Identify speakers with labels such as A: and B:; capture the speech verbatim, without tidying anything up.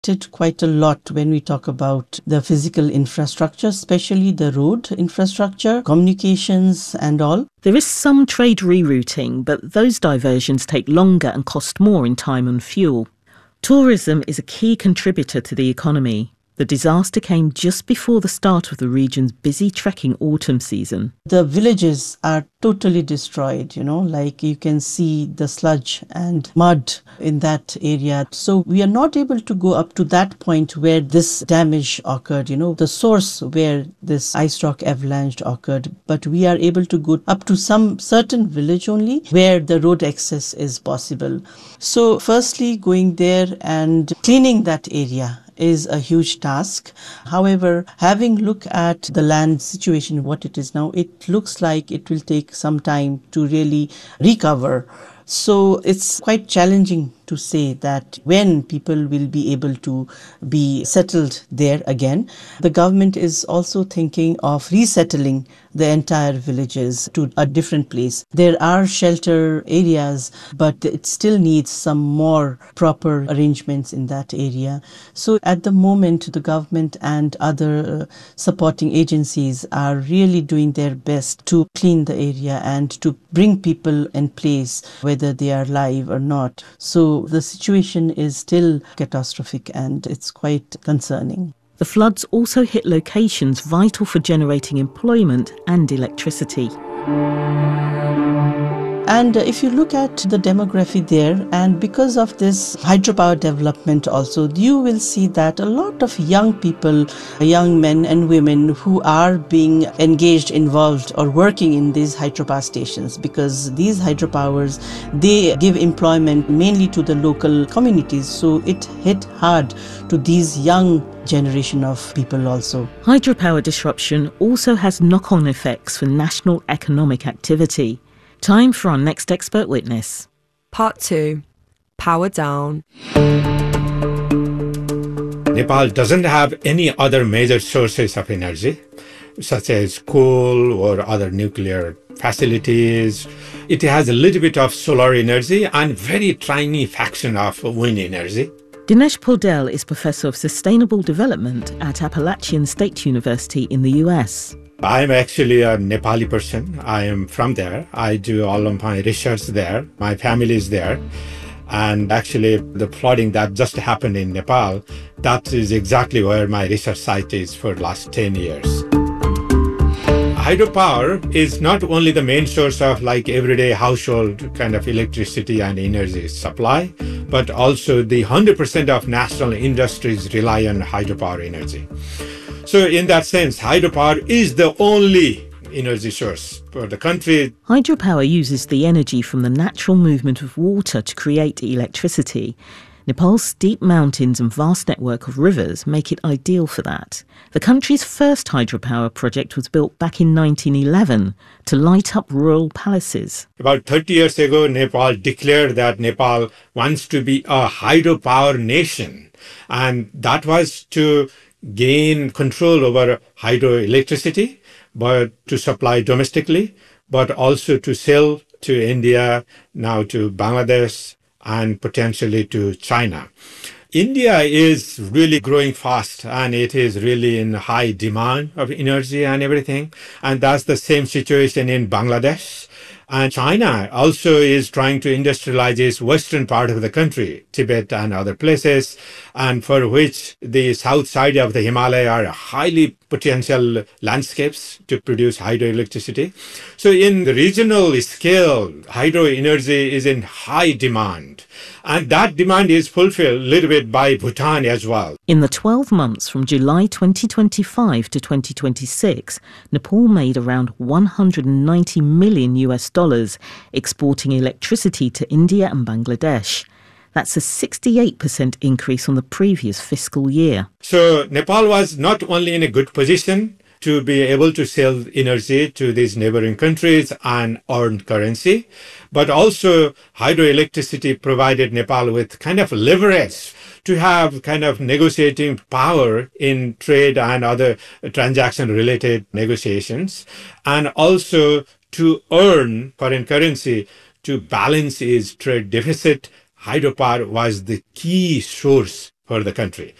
A: affected quite a lot when we talk about the physical infrastructure, especially the road infrastructure, communications and all.
B: There is some trade rerouting, but those diversions take longer and cost more in time and fuel. Tourism is a key contributor to the economy. The disaster came just before the start of the region's busy trekking autumn season.
A: The villages are totally destroyed, you know, like you can see the sludge and mud in that area. So we are not able to go up to that point where this damage occurred, you know, the source where this ice rock avalanche occurred. But we are able to go up to some certain village only where the road access is possible. So firstly, going there and cleaning that area is a huge task. However, having looked at the land situation, what it is now, it looks like it will take some time to really recover. So it's quite challenging to say that when people will be able to be settled there again. The government is also thinking of resettling the entire villages to a different place. There are shelter areas, but it still needs some more proper arrangements in that area. So at the moment, the government and other uh, supporting agencies are really doing their best to clean the area and to bring people in place, whether they are alive or not. So the situation is still catastrophic and it's quite concerning.
B: The floods also hit locations vital for generating employment and electricity.
A: And if you look at the demography there, and because of this hydropower development also, you will see that a lot of young people, young men and women who are being engaged, involved or working in these hydropower stations, because these hydropowers, they give employment mainly to the local communities. So it hit hard to these young generation of people also.
B: Hydropower disruption also has knock-on effects for national economic activity. Time for our next expert witness.
C: Part two. Power down.
D: Nepal doesn't have any other major sources of energy, such as coal or other nuclear facilities. It has a little bit of solar energy and very tiny fraction of wind energy.
B: Dinesh Paudel is Professor of Sustainable Development at Appalachian State University in the U S.
D: I'm actually a Nepali person. I am from there. I do all of my research there. My family is there. And actually, the flooding that just happened in Nepal, that is exactly where my research site is for the last ten years. Hydropower is not only the main source of like everyday household kind of electricity and energy supply, but also the one hundred percent of national industries rely on hydropower energy. So in that sense, hydropower is the only energy source for the country.
B: Hydropower uses the energy from the natural movement of water to create electricity. Nepal's steep mountains and vast network of rivers make it ideal for that. The country's first hydropower project was built back in nineteen eleven to light up rural palaces.
D: About thirty years ago, Nepal declared that Nepal wants to be a hydropower nation. And that was to gain control over hydroelectricity, but to supply domestically, but also to sell to India, now to Bangladesh, and potentially to China. India is really growing fast and it is really in high demand of energy and everything. And that's the same situation in Bangladesh. And China also is trying to industrialize its western part of the country, Tibet and other places, and for which the south side of the Himalaya are highly potential landscapes to produce hydroelectricity. So in the regional scale, hydro energy is in high demand. And that demand is fulfilled a little bit by Bhutan as well.
B: In the twelve months from July twenty twenty-five to twenty twenty-six, Nepal made around one hundred ninety million U S dollars exporting electricity to India and Bangladesh. That's a sixty-eight percent increase on the previous fiscal year.
D: So Nepal was not only in a good position to be able to sell energy to these neighboring countries and earn currency, but also hydroelectricity provided Nepal with kind of leverage to have kind of negotiating power in trade and other transaction-related negotiations, and also to earn foreign currency to balance its trade deficit. Hydropower was the key source for the country.